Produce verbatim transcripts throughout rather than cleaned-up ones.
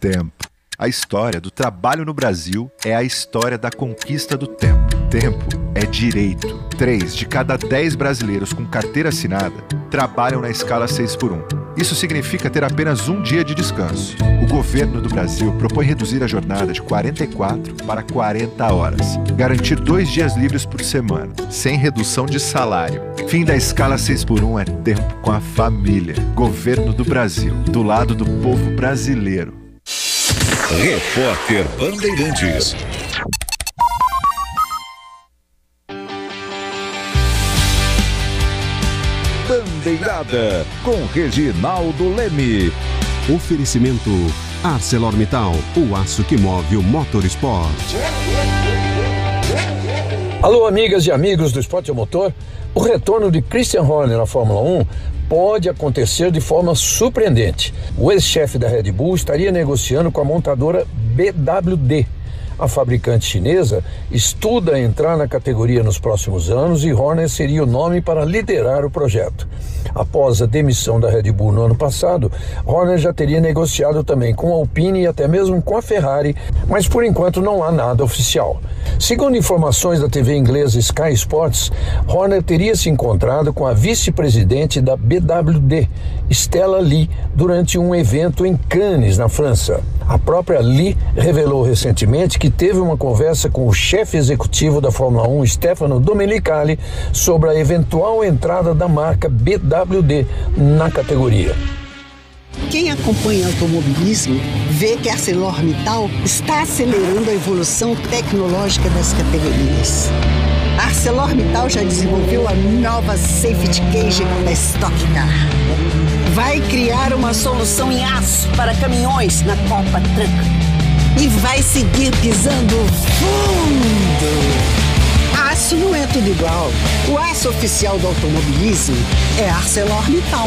tempo. A história do trabalho no Brasil é a história da conquista do tempo. Tempo é direito. Três de cada dez brasileiros com carteira assinada trabalham na escala seis por um. Isso significa ter apenas um dia de descanso. O governo do Brasil propõe reduzir a jornada de quarenta e quatro para quarenta horas. Garantir dois dias livres por semana, sem redução de salário. Fim da escala seis por um é tempo com a família. Governo do Brasil, do lado do povo brasileiro. Repórter Bandeirantes. Bandeirada com Reginaldo Leme. Oferecimento ArcelorMittal, o aço que move o motorsport. Alô, amigas e amigos do Esporte a Motor. O retorno de Christian Horner na Fórmula um pode acontecer de forma surpreendente. O ex-chefe da Red Bull estaria negociando com a montadora B W D. A fabricante chinesa estuda entrar na categoria nos próximos anos e Horner seria o nome para liderar o projeto. Após a demissão da Red Bull no ano passado, Horner já teria negociado também com a Alpine e até mesmo com a Ferrari, mas por enquanto não há nada oficial. Segundo informações da T V inglesa Sky Sports, Horner teria se encontrado com a vice-presidente da B W D, Stella Lee, durante um evento em Cannes, na França. A própria Lee revelou recentemente que teve uma conversa com o chefe executivo da Fórmula um, Stefano Domenicali, sobre a eventual entrada da marca B W D na categoria. Quem acompanha automobilismo vê que a ArcelorMittal está acelerando a evolução tecnológica das categorias. A ArcelorMittal já desenvolveu a nova Safety Cage da Stock Car. Vai criar uma solução em aço para caminhões na Copa Truck. E vai seguir pisando fundo. Aço não é tudo igual. O aço oficial do automobilismo é a ArcelorMittal.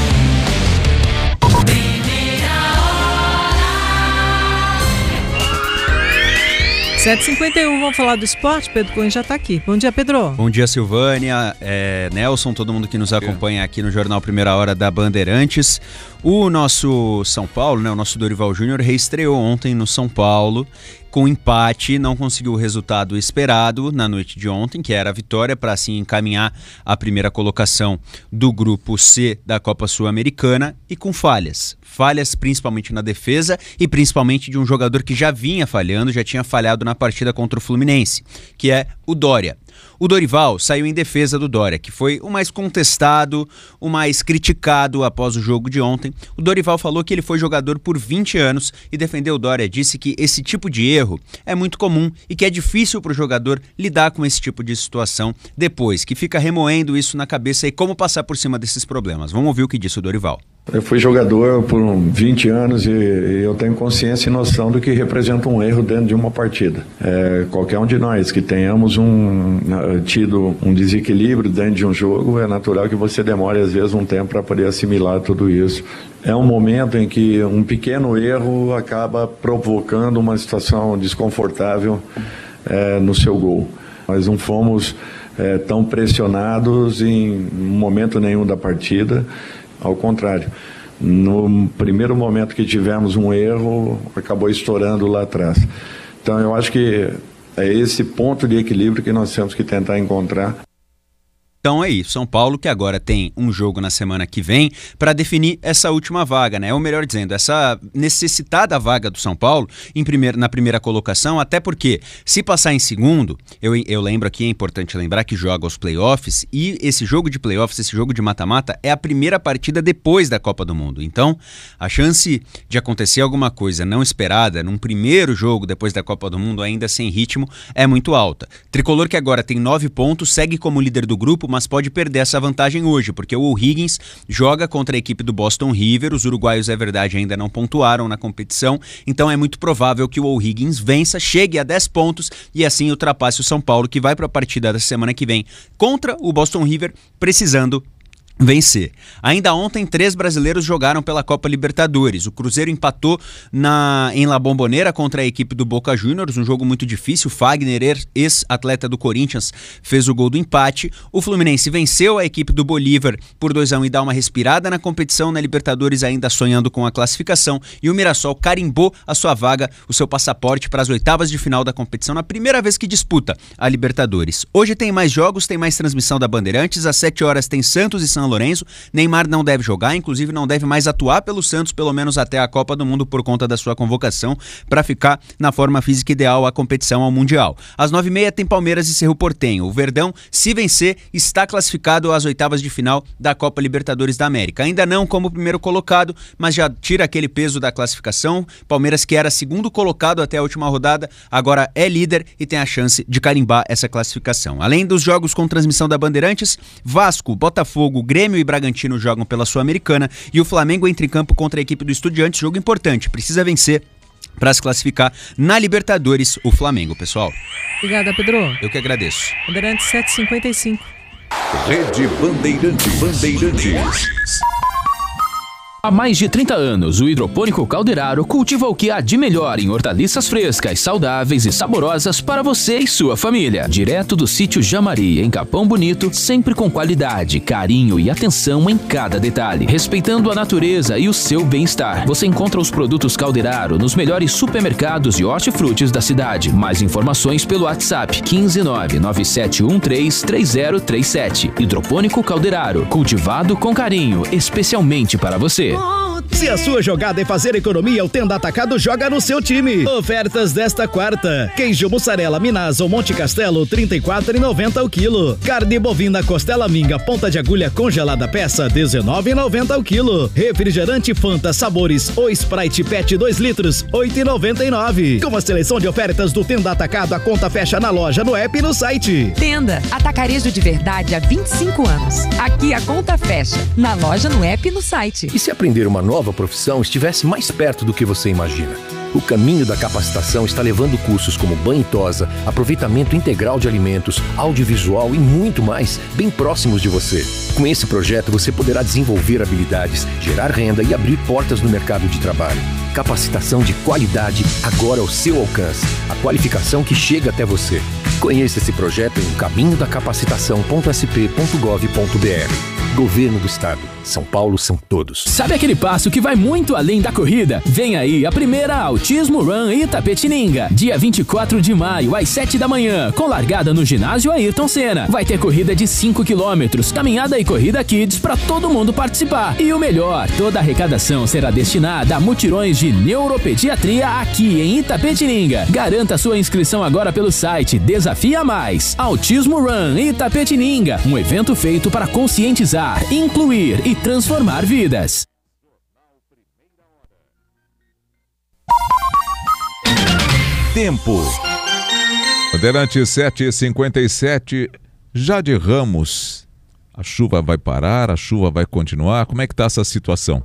sete e cinquenta e um, vamos falar do esporte. Pedro Cunha já está aqui. Bom dia, Pedro. Bom dia, Silvânia, é, Nelson, todo mundo que nos acompanha aqui no Jornal Primeira Hora da Bandeirantes. O nosso São Paulo, né, o nosso Dorival Júnior, reestreou ontem no São Paulo com empate, não conseguiu o resultado esperado na noite de ontem, que era a vitória para assim encaminhar a primeira colocação do grupo C da Copa Sul-Americana, e com falhas. Falhas principalmente na defesa e principalmente de um jogador que já vinha falhando, já tinha falhado na partida contra o Fluminense, que é o Dória. O Dorival saiu em defesa do Dória, que foi o mais contestado, o mais criticado após o jogo de ontem. O Dorival falou que ele foi jogador por vinte anos e defendeu o Dória, disse que esse tipo de erro é muito comum e que é difícil para o jogador lidar com esse tipo de situação depois, que fica remoendo isso na cabeça e como passar por cima desses problemas. Vamos ouvir o que disse o Dorival. Eu fui jogador por vinte anos e eu tenho consciência e noção do que representa um erro dentro de uma partida. É, qualquer um de nós que tenhamos um, tido um desequilíbrio dentro de um jogo, é natural que você demore às vezes um tempo para poder assimilar tudo isso. É um momento em que um pequeno erro acaba provocando uma situação desconfortável é, no seu gol. Nós não fomos é, tão pressionados em momento nenhum da partida. Ao contrário, no primeiro momento que tivemos um erro, acabou estourando lá atrás. Então eu acho que é esse ponto de equilíbrio que nós temos que tentar encontrar. Então é isso, São Paulo que agora tem um jogo na semana que vem para definir essa última vaga, né? Ou melhor dizendo, essa necessitada vaga do São Paulo em primeiro, na primeira colocação, até porque se passar em segundo, eu, eu lembro aqui, é importante lembrar que joga os playoffs e esse jogo de playoffs, esse jogo de mata-mata é a primeira partida depois da Copa do Mundo. Então, a chance de acontecer alguma coisa não esperada num primeiro jogo depois da Copa do Mundo, ainda sem ritmo, é muito alta. Tricolor que agora tem nove pontos, segue como líder do grupo, mas pode perder essa vantagem hoje, porque o O'Higgins joga contra a equipe do Boston River. Os uruguaios, é verdade, ainda não pontuaram na competição, então é muito provável que o O'Higgins vença, chegue a dez pontos e assim ultrapasse o São Paulo, que vai para a partida da semana que vem contra o Boston River, precisando vencer. Ainda ontem, três brasileiros jogaram pela Copa Libertadores. O Cruzeiro empatou na, em La Bombonera contra a equipe do Boca Juniors, um jogo muito difícil. O Fagner, ex-atleta do Corinthians, fez o gol do empate. O Fluminense venceu a equipe do Bolívar por dois a um e dá uma respirada na competição. Na Libertadores, ainda sonhando com a classificação. E o Mirassol carimbou a sua vaga, o seu passaporte para as oitavas de final da competição, na primeira vez que disputa a Libertadores. Hoje tem mais jogos, tem mais transmissão da Bandeirantes. Às sete horas tem Santos e São Lourenço. Neymar não deve jogar, inclusive não deve mais atuar pelo Santos, pelo menos até a Copa do Mundo, por conta da sua convocação para ficar na forma física ideal à competição ao Mundial. Às nove e meia tem Palmeiras e Cerro Porteño. O Verdão, se vencer, está classificado às oitavas de final da Copa Libertadores da América. Ainda não como primeiro colocado, mas já tira aquele peso da classificação. Palmeiras, que era segundo colocado até a última rodada, agora é líder e tem a chance de carimbar essa classificação. Além dos jogos com transmissão da Bandeirantes, Vasco, Botafogo, Grêmio e Bragantino jogam pela Sul-Americana e o Flamengo entra em campo contra a equipe do Estudiantes, jogo importante, precisa vencer para se classificar na Libertadores, o Flamengo, pessoal. Obrigada, Pedro. Eu que agradeço. Bandeirantes sete e cinquenta e cinco. Rede Bandeirantes. Bandeirantes. Há mais de trinta anos, o Hidropônico Calderaro cultiva o que há de melhor em hortaliças frescas, saudáveis e saborosas para você e sua família. Direto do sítio Jamari, em Capão Bonito, sempre com qualidade, carinho e atenção em cada detalhe, respeitando a natureza e o seu bem-estar. Você encontra os produtos Calderaro nos melhores supermercados e hortifrutis da cidade. Mais informações pelo WhatsApp quinze nove nove sete um três três zero três sete. Hidropônico Calderaro, cultivado com carinho, especialmente para você. Se a sua jogada é fazer economia, o Tenda Atacado joga no seu time. Ofertas desta quarta: queijo mussarela Minas ou Monte Castelo, trinta e quatro reais e noventa centavos o quilo. Carne bovina costela minga ponta de agulha congelada peça, dezenove reais e noventa centavos o quilo. Refrigerante Fanta sabores ou Sprite Pet dois litros, oito reais e noventa e nove centavos. Com a seleção de ofertas do Tenda Atacado, a conta fecha na loja, no app e no site. Tenda, atacarejo de verdade há vinte e cinco anos. Aqui a conta fecha, na loja, no app e no site. E se aprender uma nova profissão estivesse mais perto do que você imagina? O caminho da capacitação está levando cursos como banho e tosa, aproveitamento integral de alimentos, audiovisual e muito mais, bem próximos de você. Com esse projeto, você poderá desenvolver habilidades, gerar renda e abrir portas no mercado de trabalho. Capacitação de qualidade agora ao seu alcance. A qualificação que chega até você. Conheça esse projeto em caminho da capacitação ponto s p ponto gov ponto b r. Governo do Estado. São Paulo são todos. Sabe aquele passo que vai muito além da corrida? Vem aí a primeira Autismo Run Itapetininga. Dia vinte e quatro de maio, às sete da manhã, com largada no ginásio Ayrton Senna. Vai ter corrida de cinco quilômetros, caminhada e corrida kids para todo mundo participar. E o melhor, toda a arrecadação será destinada a mutirões de neuropediatria aqui em Itapetininga. Garanta sua inscrição agora pelo site Desafia Mais. Autismo Run Itapetininga, um evento feito para conscientizar, incluir e transformar vidas. Tempo. Bandeirantes sete e cinquenta e sete. Jade Ramos. A chuva vai parar? A chuva vai continuar? Como é que está essa situação?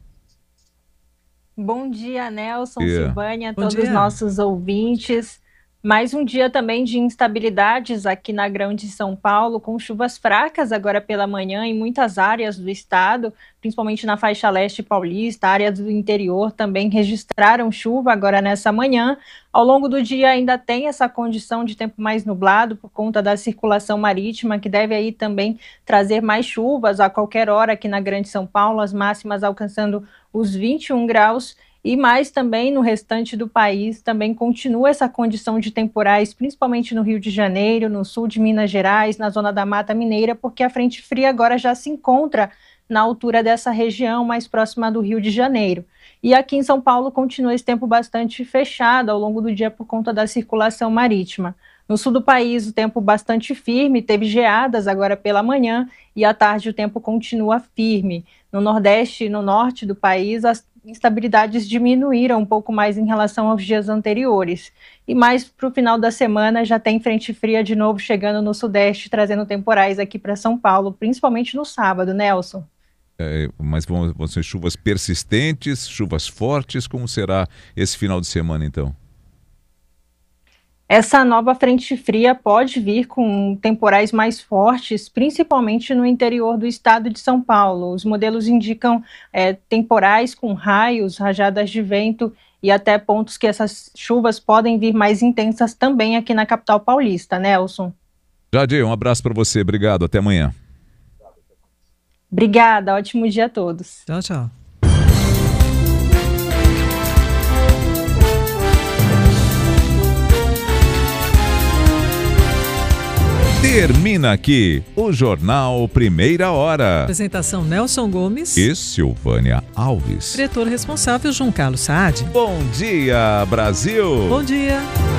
Bom dia, Nelson, Yeah. Silvânia, Bom todos dia. os nossos ouvintes. Mais um dia também de instabilidades aqui na Grande São Paulo, com chuvas fracas agora pela manhã em muitas áreas do estado, principalmente na faixa leste paulista, áreas do interior também registraram chuva agora nessa manhã. Ao longo do dia ainda tem essa condição de tempo mais nublado por conta da circulação marítima, que deve aí também trazer mais chuvas a qualquer hora aqui na Grande São Paulo, as máximas alcançando os vinte e um graus. E mais também no restante do país, também continua essa condição de temporais, principalmente no Rio de Janeiro, no sul de Minas Gerais, na zona da Mata Mineira, porque a frente fria agora já se encontra na altura dessa região, mais próxima do Rio de Janeiro. E aqui em São Paulo continua esse tempo bastante fechado ao longo do dia por conta da circulação marítima. No sul do país, o tempo bastante firme, teve geadas agora pela manhã e à tarde o tempo continua firme. No nordeste e no norte do país, as instabilidades diminuíram um pouco mais em relação aos dias anteriores. E mais para o final da semana já tem frente fria de novo chegando no sudeste, trazendo temporais aqui para São Paulo, principalmente no sábado, Nelson. É, mas vão, vão ser chuvas persistentes, chuvas fortes. Como será esse final de semana, então? Essa nova frente fria pode vir com temporais mais fortes, principalmente no interior do estado de São Paulo. Os modelos indicam é, temporais com raios, rajadas de vento e até pontos que essas chuvas podem vir mais intensas também aqui na capital paulista, Nelson. Jadir, um abraço para você. Obrigado. Até amanhã. Obrigada. Ótimo dia a todos. Tchau, tchau. Termina aqui o Jornal Primeira Hora. Apresentação Nelson Gomes e Silvânia Alves. Diretor responsável João Carlos Saad. Bom dia, Brasil. Bom dia.